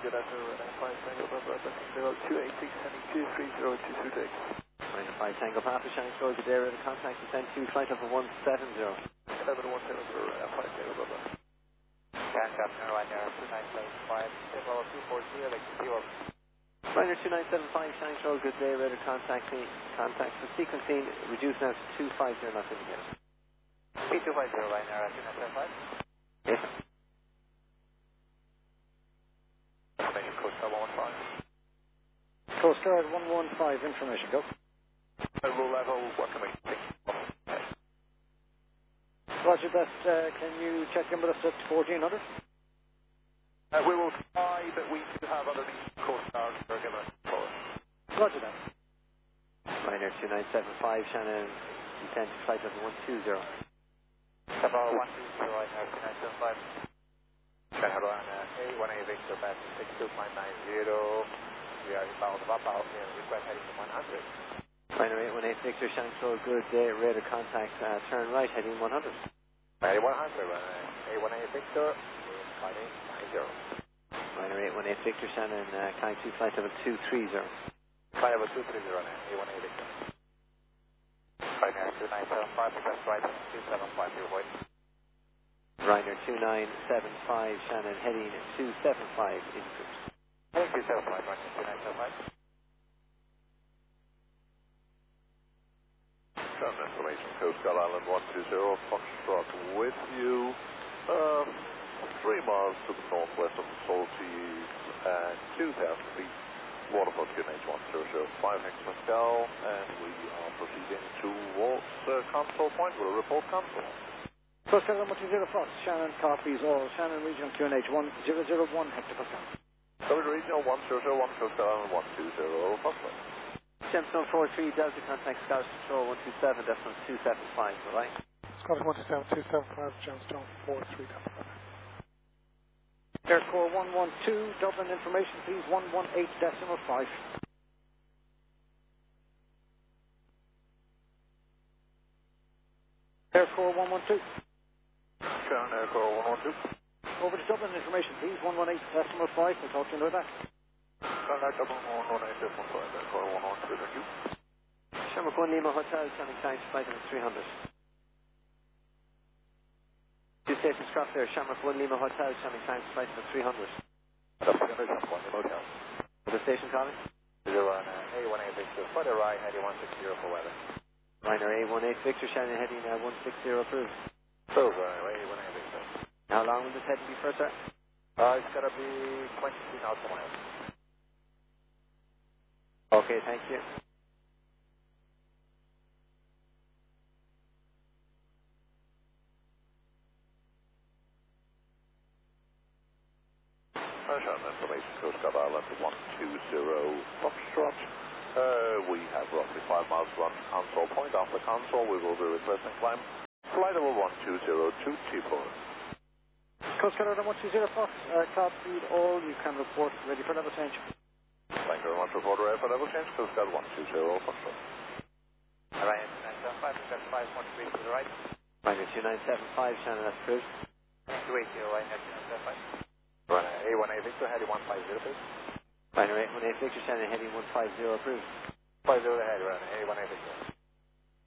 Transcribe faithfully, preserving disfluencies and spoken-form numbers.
good after runway five Tango Papa, zero two eight six, heading two three zero two two six. Runway five Tango Papa, Shannon Shore, good day, radar contact, descend to flight level one seven zero. eleven one seven zero, runway five Tango Papa. Catch up, Ryanair two nine seven five, level two four zero, like zero. Ryanair two nine seven five, Shannon Shore, good day, radar contact, contact for sequencing, reduced now to two five zero, not indicated. B two five zero, Ryanair two nine seven five. Yes. Information Coast Guard one one five. Coast Guard one one five, information, go. Low level, what can we think? Roger, best, uh, can you check in with us at fourteen hundred? Uh, we will try, but we do have other Coast Guard that are going to follow. Roger that. Ryanair two nine seven five, Shannon, descend to flight level one two zero. Level one two zero, Ryanair two nine seven five. Shannon Ryanair A one A Victor, back six two five nine zero. We are inbound of up out here, request heading to one hundred. Ryanair eight one eight Victor, Shannon Shore, good day, radar contact, uh, turn right, heading one hundred. Heading one hundred, Ryanair A one A Victor, five eight nine zero. Ryanair eight one eight Victor, Shannon, uh, kind two flight level two three zero. Flight level two three zero, Ryanair A one A Victor. Ryanair two nine seven five, request right, two seven five zero, wait. Ryanair two nine seven five, Shannon, heading two seven five, in cruise. Heading two seven five, Ryanair two nine seven five. Shannon information, Coast Guard Island one two zero, Foxtrot with you. Uh, three miles to the northwest of the Salties and two thousand feet. Waterfall Q N H one zero zero five Hex Pascal, and we are proceeding towards uh, Console Point. We'll report Console. Coast Guard one two zero Fox, Shannon copies all. Shannon regional Q N H one zero zero one hectopascal. Covered regional one zero zero one, Coast Guard Island one two zero, Foxtrot. Gemstone four three, Delta contact, Scottish Control one two seven, decimal two seven five, alright? Scottish one two seven two seven five, Gemstone four three. Aircore one one two, Dublin information please, one one eight decimal five. Aircore one one two. Shannon Aircore one one two. Over to Dublin information please, one one eight decimal five, we'll talk to you about that. Contact Dublin one one eight decimal five, Aircore one one two, thank you. Shamrock one Lima Hotel, Shannon Klein, flight level three hundred. Two stations crossed there, Shamrock one Lima Hotel, Shannon Klein, flight level three hundred. That's the condition, one Hotel. The station calling? Zero on A one A Victor, further right, heading one six zero for weather. Ryanair A one eight Victor, Shannon heading uh, one six zero approved. So, Ryanair A one A Victor. How long will this heading be for, sir? Uh, it's going to be twenty knots a mile. Okay, thank you. Shannon information, Coast Guard Island one two zero, Foxtrot. Uh, we have roughly five miles to run to Console Point. After Console, we will be requesting climb. Flight level one two zero two T four. Coast Guard one two zero Fox, uh, cloud speed all, you can report ready for level change. Thank you very much, reporter. Air for level change, Coast Guard one two zero, Foxtrot. Ryanair two nine seven five, request five one three to the right. Ryanair two nine seven five, Shannon, that's approved. two eight zero, Ryanair two nine seven five. Ryanair A one A Victor, heading one five zero, please. Ryanair eight one eight Victor, Shannon heading one five zero approved. five zero ahead, Ryanair A one A Victor.